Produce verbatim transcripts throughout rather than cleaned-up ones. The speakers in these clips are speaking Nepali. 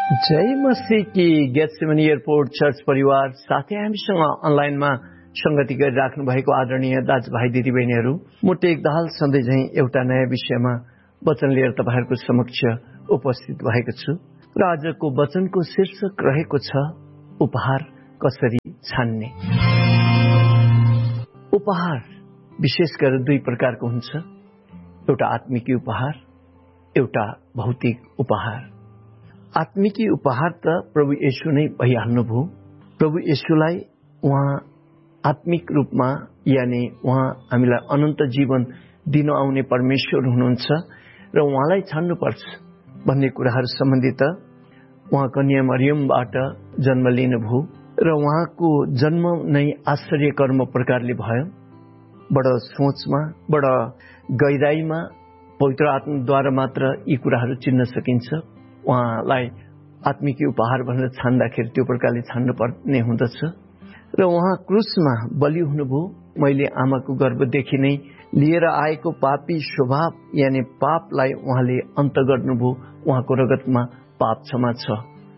जय मसीह की गेत्सेमनी एयरपोर्ट चर्च परिवार साथै हामीसँग अनलाइनमा संगति गरिराख्नु भएको आदरणीय दाजुभाइ दिदीबहिनीहरू, म टेक दाहाल सधैँ झैं एउटा नयाँ विषयमा वचन लिएर तपाईहरुको समक्ष उपस्थित भएको छु र आजको वचनको शीर्षक रहेको छ उपहार कसरी छान्ने। उपहार विशेष गरेर दुई प्रकारको हुन्छ, एउटा आत्मिकी उपहार, एउटा भौतिक उपहार। आत्मिकी उपहार त प्रभु येशू नै भइहाल्नुभयो। प्रभु येशूलाई उहाँ आत्मिक रूपमा यानि उहाँ हामीलाई अनन्त जीवन दिन आउने परमेश्वर हुनुहुन्छ र उहाँलाई छान्नुपर्छ भन्ने कुराहरू सम्बन्धित उहाँ कन्या मरियमबाट जन्म लिनुभयो र उहाँको जन्म नै आश्चर्य कर्म प्रकारले भयो। बडा सोचमा, बडा गहिराईमा पवित्र आत्माद्वारा मात्र यी कुराहरू चिन्न सकिन्छ। उहाँलाई आत्मिकी उपहार भनेर छान्दाखेरि त्यो प्रकारले छान्नु पर्ने हुँदछ र उहाँ क्रुसमा बलि हुनुभयो। मैले आमाको गर्भदेखि नै लिएर आएको पापी स्वभाव यानि पापलाई उहाँले अन्त गर्नुभयो। उहाँको रगतमा पाप क्षमा छ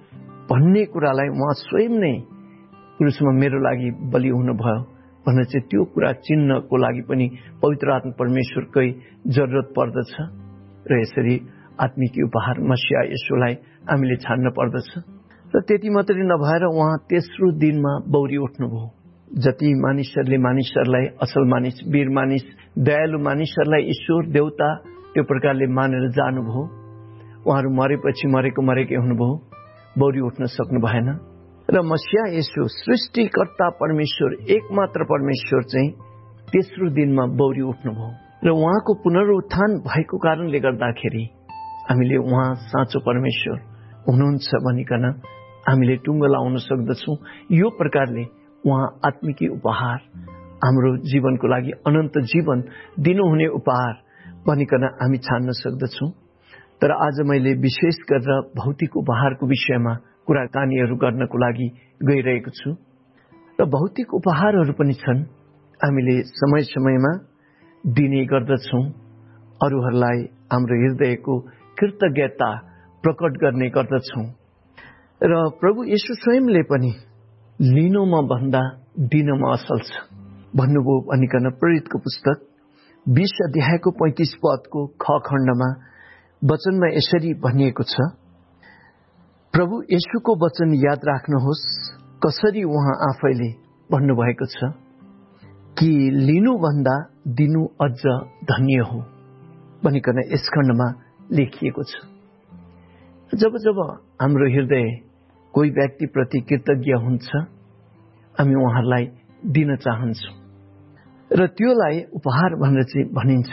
भन्ने कुरालाई उहाँ स्वयं नै क्रुसमा मेरो लागि बलि हुनुभयो भनेर चाहिँ त्यो कुरा चिन्नको लागि पनि पवित्र आत्मा परमेश्वरकै जरुरत पर्दछ र यसरी आत्मिकी उपहार मसीहा येशूलाई हामीले छान्न पर्दछ। र त्यति मात्रै नभएर उहाँ तेस्रो दिनमा बौरी उठ्नुभयो। जति मानिसहरूले मानिसहरूलाई असल मानिस, वीर मानिस, दयालु मानिसहरूलाई ईश्वर देवता त्यो प्रकारले मानेर जानुभयो। उहाँहरू मरेपछि मरेको मरेकै हुनुभयो, बौरी उठ्न सक्नु भएन। र मसीहा येशू सृष्टिकर्ता परमेश्वर, एकमात्र परमेश्वर चाहिँ तेस्रो दिनमा बौरी उठ्नुभयो र उहाँको पुनरुत्थान भएको कारणले गर्दाखेरि हामीले उहाँ साँचो परमेश्वर हुनुहुन्छ भनिकन हामीले टुङ्गो लाउन सक्दछौँ। यो प्रकारले उहाँ आत्मिकी उपहार, हाम्रो जीवनको लागि अनन्त जीवन दिनुहुने उपहार भनिकन हामी छान्न सक्दछौँ। तर आज मैले विशेष गरेर भौतिक उपहारको विषयमा कुराकानीहरू गर्नको लागि गइरहेको छु र भौतिक उपहारहरू पनि छन्, हामीले समय समयमा दिने गर्दछौँ। अरूहरूलाई हाम्रो हृदयको कृतज्ञता प्रकट गर्ने गर्दछौँ र प्रभु येशू स्वयंले पनि लिनुमा भन्दा दिनमा असल छ भन्नुभयो भनिकन प्रेरितको पुस्तक बीस अध्यायको पैंतीस पदको ख खण्डमा वचनमा यसरी भनिएको छ, प्रभु येशूको वचन याद राख्नुहोस् कसरी उहाँ आफैले भन्नुभएको छ कि लिनुभन्दा दिनु अझ धन्य हो भनिकन यस खण्डमा लेखिएको छ। जब जब हाम्रो हृदय कोही व्यक्तिप्रति कृतज्ञ हुन्छ, हामी उहाँहरूलाई दिन चाहन्छौँ र त्योलाई उपहार भनेर चाहिँ भनिन्छ।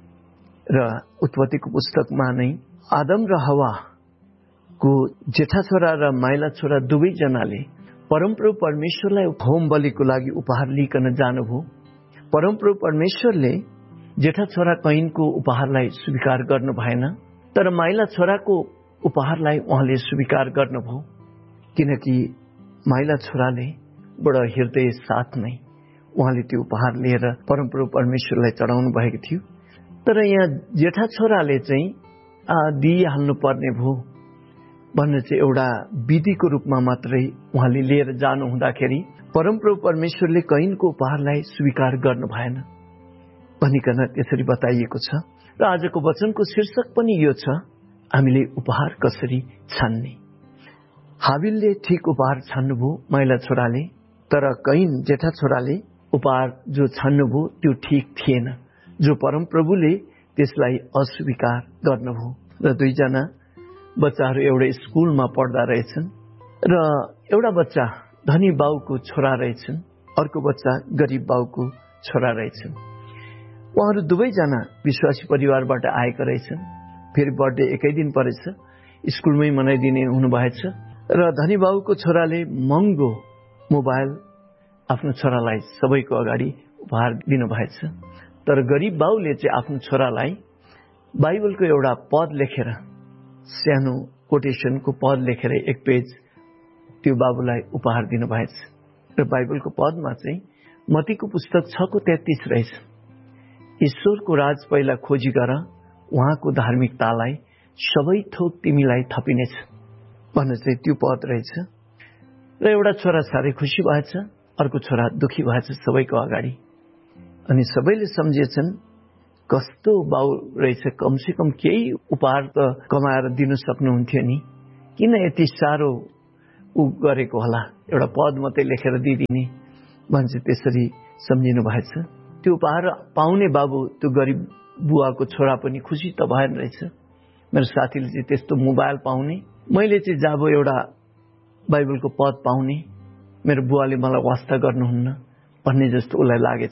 र उत्पत्तिको पुस्तकमा नै आदम र हव्वाको जेठा छोरा र माइला छोरा दुवैजनाले परमप्रभु परमेश्वरलाई होम बलिको लागि उपहार लिकन जानुभयो। परमप्रभु परमेश्वरले जेठा छोरा कैनको उपहारलाई स्वीकार गर्नु भएन, तर माइला छोराको उपहारलाई उहाँले स्वीकार गर्नुभयो, किनकि माइला छोराले बडा हृदय साथ नै उहाँले त्यो उपहार लिएर परमप्रभु परमेश्वरलाई चढाउनु भएको थियो। तर यहाँ जेठा छोराले चाहिँ दिइहाल्नु पर्ने भयो भन्ने चाहिँ एउटा विधिको रूपमा मात्रै उहाँले लिएर जानु हुँदाखेरि परमप्रभु परमेश्वरले कैनको उपहारलाई स्वीकार गर्नु भएन भनिकन त्यसरी बताइएको छ। र आजको वचनको शीर्षक पनि यो छ, हामीले उपहार कसरी छान्ने। हाबिलले ठीक उपहार छान्नुभयो माइला छोराले, तर कैन जेठा छोराले उपहार जो छान्नुभयो त्यो ठीक थिएन, जो परमप्रभुले त्यसलाई अस्वीकार गर्नुभयो। र दुईजना बच्चाहरू एउटै स्कुलमा पढ्दा रहेछन् र एउटा बच्चा धनी बाउको छोरा रहेछन्, अर्को बच्चा गरिब बाउको छोरा रहेछन्। उहाँहरू दुवैजना विश्वासी परिवारबाट आएका रहेछन्। फेरि बर्थडे एकै दिन परेछ, स्कुलमै मनाइदिने हुनुभएछ र धनी बाउको छोराले महँगो मोबाइल आफ्नो छोरालाई सबैको अगाडि उपहार दिनुभएछ। तर गरिब बाउले चाहिँ आफ्नो छोरालाई बाइबलको एउटा पद लेखेर, सानो कोटेसनको पद लेखेर एक पेज त्यो बाबुलाई उपहार दिनुभएछ। र बाइबलको पदमा चाहिँ मत्तीको पुस्तक छको तेत्तीस रहेछ, ईश्वरको राज पहिला खोजी गर, उहाँको धार्मिकतालाई सबै थोक तिमीलाई थपिनेछ। भन्ने चाहिँ त्यो पद रहेछ। र एउटा छोरा साह्रै खुसी भएछ, अर्को छोरा दुखी भएछ सबैको अगाडि। अनि सबैले सम्झेछन् कस्तो बाउ रहेछ, कमसेकम केही उपहार त कमाएर दिन सक्नुहुन्थ्यो नि, किन यति साह्रो उ गरेको होला, एउटा पद मात्रै लेखेर दिइदिने भन्छ। त्यसरी सम्झिनु भएछ। त्यो उपहार पाउने बाबु त्यो गरिब बुवाको छोरा पनि खुसी त भएन रहेछ। मेरो साथीले चाहिँ त्यस्तो मोबाइल पाउने, मैले चाहिँ जब एउटा बाइबलको पद पाउने, मेरो बुवाले मलाई वास्ता गर्नुहुन्न भन्ने जस्तो उसलाई लागेछ।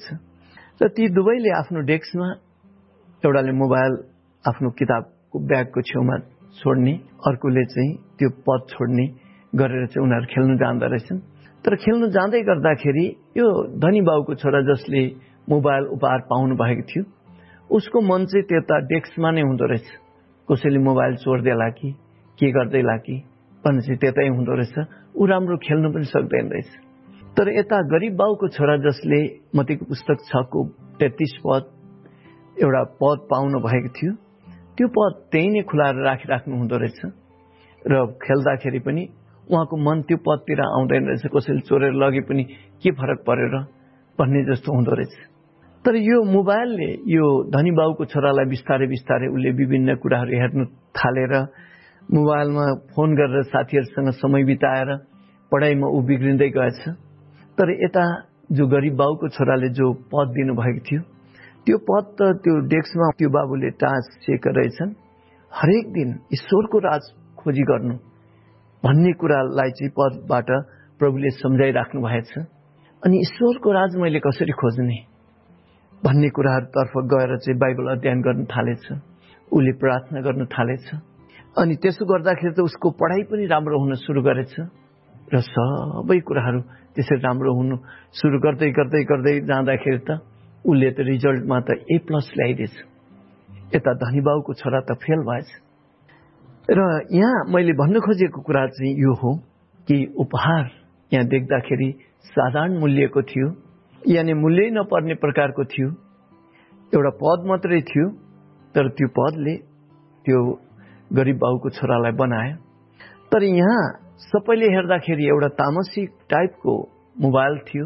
र ती दुवैले आफ्नो डेस्कमा, एउटाले मोबाइल आफ्नो किताबको ब्यागको छेउमा छोड्ने, अर्कोले चाहिँ त्यो पद छोड्ने गरेर चाहिँ उनीहरू खेल्न जाँदा रहेछन्। तर खेल्न जाँदै गर्दाखेरि यो धनी बाउको छोरा जसले मोबाइल उपहार पाउनु भएको थियो, उसको मन चाहिँ त्यता डेस्कमा नै हुँदो रहेछ। कसैले मोबाइल चोर्देला कि के गर्दैला कि भन्ने चाहिँ त्यतै हुँदो रहेछ। ऊ राम्रो खेल्न पनि सक्दैन रहेछ। तर यता गरिब बाउको छोरा जसले मत्तीको पुस्तक छको तेत्तीस पद एउटा पद पाउनु भएको थियो, त्यो पद त्यही नै खुलाएर राखिराख्नु हुँदो रहेछ। र खेल्दाखेरि पनि उहाँको मन त्यो पदतिर आउँदैन रहेछ। कसैले चोरेर लगे पनि के फरक परेर भन्ने जस्तो हुँदो रहेछ। तर यो मोबाइलले यो धनी बाउको छोरालाई बिस्तारै बिस्तारै उसले विभिन्न कुराहरू हेर्नु थालेर, मोबाइलमा फोन गरेर साथीहरूसँग समय बिताएर पढाइमा ऊ बिग्रिँदै गएछ। तर यता जो गरिब बाउको छोराले जो पद दिनुभएको थियो, त्यो पद त त्यो डेस्कमा त्यो बाबुले टाँसिएका रहेछन्। हरेक दिन ईश्वरको राज खोजी गर्नु भन्ने कुरालाई चाहिँ पदबाट प्रभुले सम्झाइराख्नु भएछ। अनि ईश्वरको राज मैले कसरी खोज्ने भन्ने कुराहरूतर्फ गएर चाहिँ बाइबल अध्ययन गर्न थालेछ। उसले प्रार्थना गर्न थालेछ। अनि त्यसो गर्दाखेरि त उसको पढाइ पनि राम्रो हुन सुरु गरेछ। र सबै कुराहरू त्यसरी राम्रो हुनु सुरु गर्दै गर्दै गर्दै जाँदाखेरि त उसले त रिजल्टमा त ए प्लस ल्याइदिएछ। यता धनी बाउको छोरा त फेल भएछ। र यहाँ मैले भन्नु खोजेको कुरा चाहिँ यो हो कि उपहार यहाँ देख्दाखेरि साधारण मूल्यको थियो, यानि मूल्य नपर्ने प्रकारको थियो। एउटा पद मात्रै थियो, तर त्यो पदले त्यो गरिब बाउको छोरालाई बनायो। तर यहाँ सबैले हेर्दाखेरि एउटा तामसिक टाइपको मोबाइल थियो,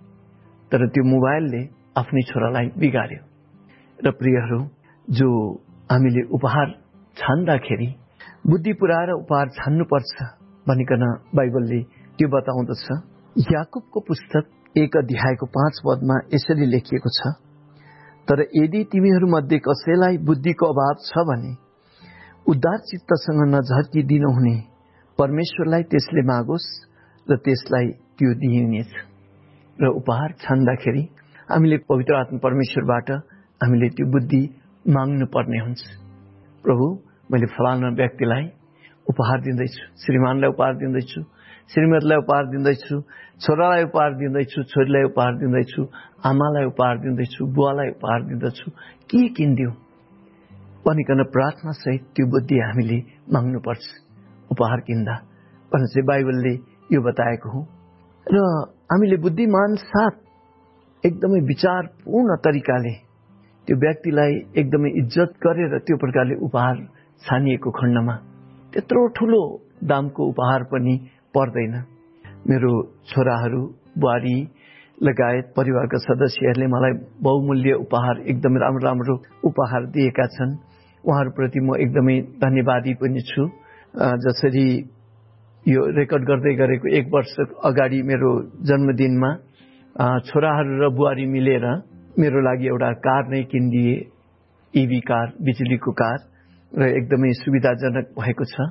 तर त्यो मोबाइलले आफ्नै छोरालाई बिगार्यो। र प्रियहरू, जो हामीले उपहार छान्दाखेरि बुद्धि पुऱ्याएर उपहार छान्नुपर्छ भनिकन बाइबलले त्यो बताउँदछ। याकुबको पुस्तक एक अध्यायको पाँच पदमा यसरी लेखिएको छ, तर यदि तिमीहरूमध्ये कसैलाई बुद्धिको अभाव छ भने उदार चित्तसँग नझर्किदिनु हुने परमेश्वरलाई त्यसले मागोस् र त्यसलाई त्यो दिइनेछ। र उपहार छान्दाखेरि हामीले पवित्र आत्मा परमेश्वरबाट हामीले त्यो बुद्धि माग्नु पर्ने हुन्छ। प्रभु, मैले फलाना व्यक्तिलाई उपहार दिँदैछु, श्रीमानलाई उपहार दिँदैछु, श्रीमतीलाई उपहार दिँदैछु, छोरालाई उपहार दिँदैछु, छोरीलाई उपहार दिँदैछु, आमालाई उपहार दिँदैछु, बुवालाई उपहार दिँदैछु, के किनिदिउँ भनिकन प्रार्थना सहित त्यो बुद्धि हामीले माग्नुपर्छ उपहार किन्दा भनेर चाहिँ बाइबलले यो बताएको हो। र हामीले बुद्धिमान साथ एकदमै विचारपूर्ण तरिकाले त्यो व्यक्तिलाई एकदमै इज्जत गरेर त्यो प्रकारले उपहार छानिएको खण्डमा त्यत्रो ठुलो दामको उपहार पनि पर्दैन। मेरो छोराहरू, बुहारी लगायत परिवारका सदस्यहरूले मलाई बहुमूल्य उपहार, एकदमै राम्रो राम्रो उपहार दिएका छन्। उहाँहरूप्रति म एकदमै धन्यवादी पनि छु। जसरी यो रेकर्ड गर्दै गरेको एक वर्ष अगाडि मेरो जन्मदिनमा छोराहरू र बुहारी मिलेर मेरो लागि एउटा कार नै किनिदिए, इभी कार, बिजुलीको कार, र एकदमै सुविधाजनक भएको छ।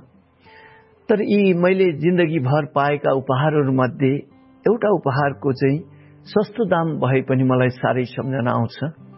तर यी मैले जिन्दगीभर पाएका उपहारहरूमध्ये एउटा उपहारको चाहिँ सस्तो दाम भए पनि मलाई साह्रै सम्झना आउँछ।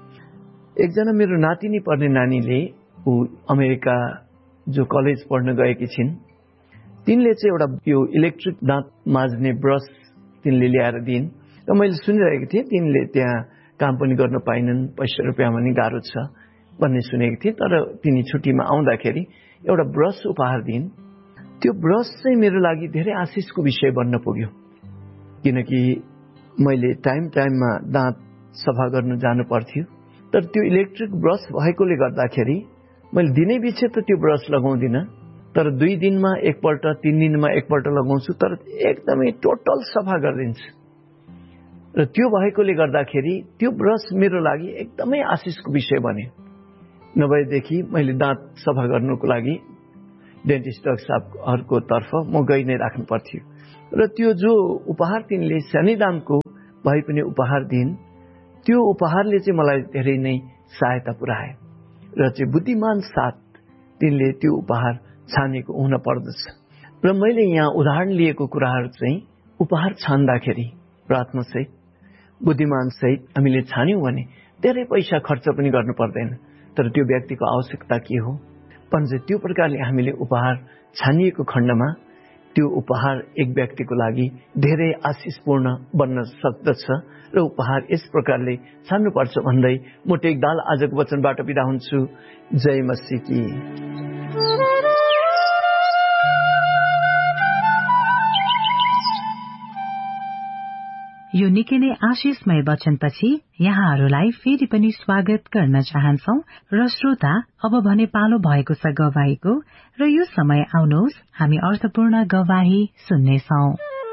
एकजना मेरो नातिनी पर्ने नानीले ऊ अमेरिका जो कलेज पढ्न गएकी छिन्, तिनले चाहिँ एउटा यो इलेक्ट्रिक दाँत माझ्ने ब्रस तिनले ल्याएर दिइन्। र मैले सुनिरहेको थिएँ तिनले त्यहाँ काम पनि गर्न पाइनन्, पैसा रुपियाँ पनि गाह्रो छ भन्ने सुनेको थिएँ। तर तिनी छुट्टीमा आउँदाखेरि एउटा ब्रस उपहार दिइन्। त्यो ब्रस चाहिँ मेरो लागि धेरै आशिषको विषय बन्न पुग्यो, किनकि मैले टाइम टाइममा दाँत सफा गर्न जानु पर्थ्यो। तर त्यो इलेक्ट्रिक ब्रस भएकोले गर्दाखेरि मैले दिनै पछि त त्यो ब्रस लगाउँदिनँ। तर दुई दिनमा एकपल्ट तीन दिनमा एकपल्ट लगाउँछु, तर एकदमै टोटल सफा गरिदिन्छु। र त्यो भएकोले गर्दाखेरि त्यो ब्रस मेरो लागि एकदमै आशिषको विषय बन्यो। नभएदेखि मैले दाँत सफा गर्नुको लागि डेन्टिस्ट साहबहरूको तर्फ म गइ नै राख्नु पर्थ्यो। र त्यो जो उपहार तिनले सानै दामको भए पनि उपहार दिइन्, त्यो उपहारले चाहिँ मलाई धेरै नै सहायता पुर्याए। र चाहिँ बुद्धिमान साथ तिनले त्यो उपहार छानेको हुन पर्दछ। र मैले यहाँ उदाहरण लिएको कुराहरू चाहिँ उपहार छान्दाखेरि प्रार्थना सहित बुद्धिमान सहित हामीले छान्यौं भने धेरै पैसा खर्च पनि गर्नु पर्दैन। तर त्यो व्यक्तिको आवश्यकता के हो भने त्यो प्रकारले हामीले उपहार छानिएको खण्डमा त्यो उपहार एक व्यक्तिको लागि धेरै आशिषपूर्ण बन्न सक्दछ। र उपहार यस प्रकारले छान्नुपर्छ भन्दै म टेकदाल आजको वचनबाट बिदा हुन्छु। जय मसीह की। यो निकै नै आशिषमय वचनपछि यहाँहरूलाई फेरि पनि स्वागत गर्न चाहन्छौ। र श्रोता, अब भने पालो भएको छ गवाहीको, र यो समय आउनुहोस् हामी अर्थपूर्ण गवाही सुन्नेछौ।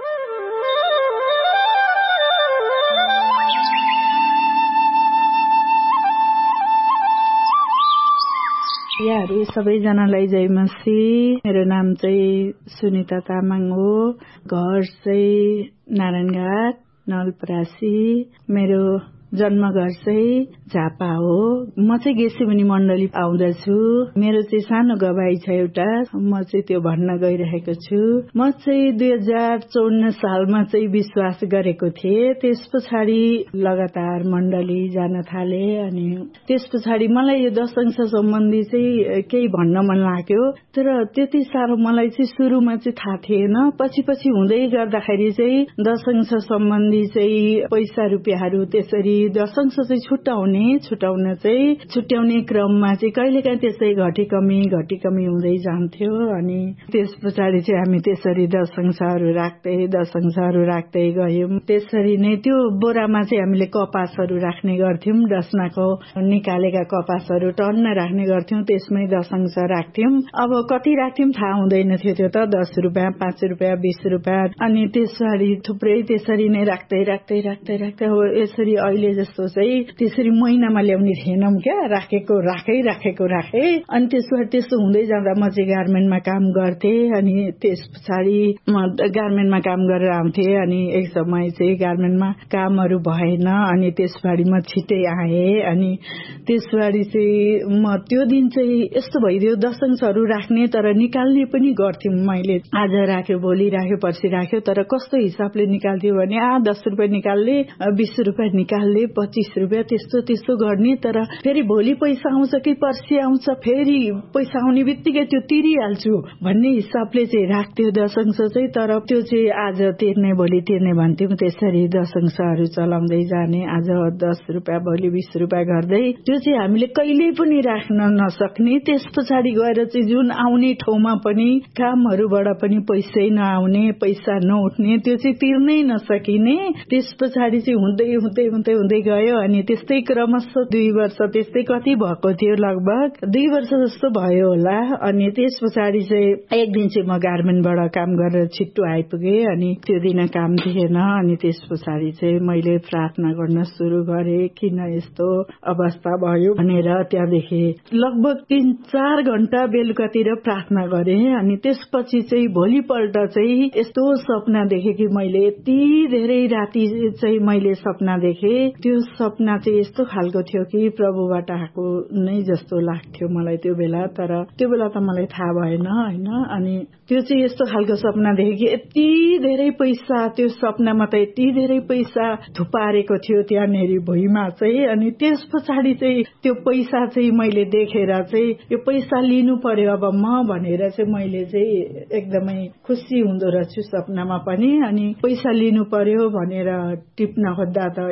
यहाँहरू सबैजनालाई जय मसीह। मेरो नाम चाहिँ सुनिता तामाङ हो। घर चाहिँ नारायणघाट नलपरासी। मेरो जन्म घर चाहिँ झापा हो। म चाहिँ गेसिमुनि मण्डली आउँदछु। मेरो चाहिँ सानो गवाही छ एउटा, म चाहिँ त्यो भन्न गइरहेको छु। म चाहिँ दुई हजार चौन्न सालमा चाहिँ विश्वास गरेको थिएँ। त्यस पछाडि लगातार मण्डली जान थाले। अनि त्यस पछाडि मलाई यो दशंश सम्बन्धी चाहिँ केही भन्न मन लाग्यो, तर त्यति साह्रो मलाई चाहिँ सुरुमा चाहिँ थाहा थिएन। पछि पछि हुँदै गर्दाखेरि चाहिँ दशंश सम्बन्धी चाहिँ पैसा रुपियाँहरू त्यसरी दशंश चाहिँ छुट्याउने छुट्याउन चाहिँ छुट्याउने क्रममा चाहिँ कहिलेकाहीँ त्यसै घटी कमी घटी कमी हुँदै जान्थ्यो। अनि त्यस पछाडि चाहिँ हामी त्यसरी दशंशहरू राख्दै दशंशहरू राख्दै गयौँ। त्यसरी नै त्यो बोरामा चाहिँ हामीले कपासहरू राख्ने गर्थ्यौँ। दशनाको निकालेका कपासहरू टन्न राख्ने गर्थ्यौँ। त्यसमै दशंश राख्थ्यौँ। अब कति राख्थ्यौँ थाहा हुँदैन थियो। त्यो त दस रुपियाँ पाँच रुपियाँ बिस रुपियाँ अनि त्यसरी थुप्रै त्यसरी नै राख्दै राख्दै राख्दै राख्दै हो। यसरी अहिले जस्तो चाहिँ त्यसरी महिनामा ल्याउने थिएनौँ क्या। राखेको राखै राखेको राखे। अनि त्यसबाट त्यस्तो हुँदै जाँदा म चाहिँ गार्मेन्टमा काम गर्थेँ। अनि त्यस पछाडि म गार्मेन्टमा काम गरेर आउँथेँ। अनि एक समय चाहिँ गार्मेन्टमा कामहरू भएन। अनि त्यसबाट म छिट्टै आएँ। अनि त्यसबाट चाहिँ म त्यो दिन चाहिँ यस्तो भइदियो, दशंशहरू राख्ने तर निकाल्ने पनि गर्थ्यौँ। मैले आज राख्यो भोलि राख्यो पर्सि राख्यो, तर कस्तो हिसाबले निकाल्थ्यो भने आ दस रुपियाँ निकाल्ने बिस रुपियाँ निकाल्ने पच्चिस रुपियाँ त्यस्तो त्यस्तो गर्ने। तर फेरि भोलि पैसा आउँछ कि पर्सि आउँछ, फेरि पैसा आउने बित्तिकै त्यो तिरिहाल्छु भन्ने हिसाबले चाहिँ राख्थ्यो दशंश चाहिँ। तर त्यो चाहिँ आज तिर्ने भोलि तिर्ने भन्थ्यौँ। त्यसरी दशंशहरू चलाउँदै जाने। आज दस रुपियाँ भोलि बिस रुपियाँ गर्दै त्यो चाहिँ हामीले कहिल्यै पनि राख्न नसक्ने। त्यस पछाडि गएर चाहिँ जुन आउने ठाउँमा पनि कामहरूबाट पनि पैसै नआउने, पैसा नउठ्ने, त्यो चाहिँ तिर्नै नसकिने। त्यस पछाडि चाहिँ हुँदै हुँदै हुँदै हुँदै गयो। अनि त्यस्तै क्रमशः दुई वर्ष त्यस्तै कति भएको थियो, लगभग दुई वर्ष जस्तो भयो होला। अनि त्यस पछाडि चाहिँ एक दिन चाहिँ म गार्मेन्टबाट काम गरेर छिट्टो आइपुगेँ। अनि त्यो दिन काम थिएन। अनि त्यस पछाडि चाहिँ मैले प्रार्थना गर्न सुरु गरेँ, किन यस्तो अवस्था भयो भनेर। त्यहाँदेखि लगभग तीन चार घण्टा बेलुकातिर प्रार्थना गरेँ। अनि त्यसपछि चाहिँ भोलिपल्ट चाहिँ यस्तो सपना देखेँ कि मैले यति धेरै राति चाहिँ मैले सपना देखेँ। त्यो सपना चाहिँ यस्तो खालको थियो कि प्रभुबाट आएको नै जस्तो लाग्थ्यो मलाई त्यो बेला। तर त्यो बेला त मलाई थाहा भएन होइन। अनि त्यो चाहिँ यस्तो खालको सपना देखेँ कि यति धेरै पैसा, त्यो सपनामा त यति धेरै पैसा थुपारेको थियो त्यहाँनेरि भुइँमा चाहिँ। अनि त्यस पछाडि चाहिँ त्यो पैसा चाहिँ मैले देखेर चाहिँ यो पैसा लिनु पर्यो अब म भनेर चाहिँ मैले चाहिँ एकदमै खुसी हुँदो रहेछु सपनामा पनि। अनि पैसा लिनु पर्यो भनेर टिप्न खोज्दा त यस्तो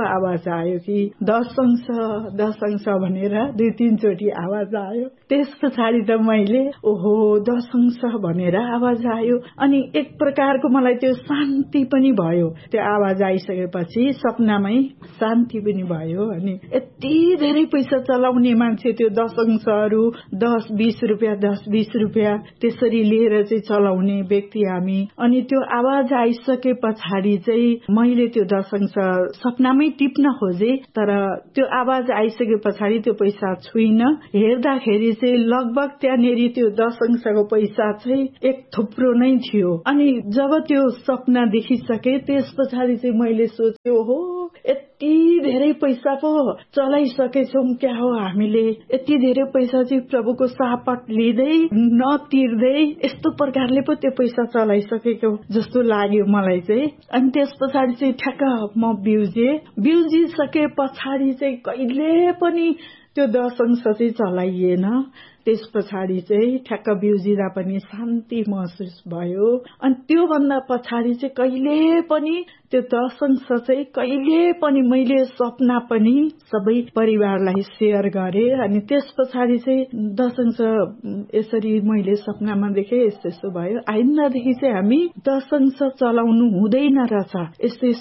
आवाज आयो कि दश अंश दश अंश भनेर दुई तीनचोटि आवाज आयो। त्यस पछाडि त मैले ओहो दश अंश भनेर आवाज आयो अनि एक प्रकारको मलाई त्यो शान्ति पनि भयो। त्यो आवाज आइसकेपछि सपनामै शान्ति पनि भयो। अनि यति धेरै पैसा चलाउने मान्छे त्यो दश अंशहरू दस बीस रुपियाँ दस बीस रुपियाँ त्यसरी लिएर चाहिँ चलाउने व्यक्ति हामी। अनि त्यो आवाज आइसके पछाडि चाहिँ मैले त्यो दश अंश सपनामै टिप्न खोजे, तर त्यो आवाज आइसके पछाडि त्यो पैसा छुइन। हेर्दाखेरि चाहिँ लगभग त्यहाँनिर त्यो दश अंशको पैसा चाहिँ एक थुप्रो नै थियो। अनि जब त्यो सपना देखिसके त्यस पछाडि चाहिँ मैले सोचे हो यति धेरै पैसा पो चलाइसकेछौँ क्या हो हामीले, यति धेरै पैसा चाहिँ प्रभुको सापट लिँदै नतिर्दै यस्तो प्रकारले पो त्यो पैसा चलाइसकेको जस्तो लाग्यो मलाई चाहिँ। अनि त्यस पछाडि चाहिँ ठ्याक्क म बिउजे बिउजिसके पछाडि चाहिँ कहिले पनि त्यो दश अंश चाहिँ चलाइएन। त्यस पछाडि चाहिँ ठ्याक्क बिउजिँदा पनि शान्ति महसुस भयो। अनि त्यो भन्दा पछाडि चाहिँ कहिले पनि त्यो दश अंश चाहिँ कहिले पनि मैले सपना पनि सबै परिवारलाई शेयर गरे। अनि त्यस पछाडि चाहिँ दश अंश यसरी मैले सपनामा देखेँ, यस्तो यस्तो भयो। आइन्दादेखि चाहिँ हामी दश अंश चलाउनु हुँदैन रहेछ, यस्तो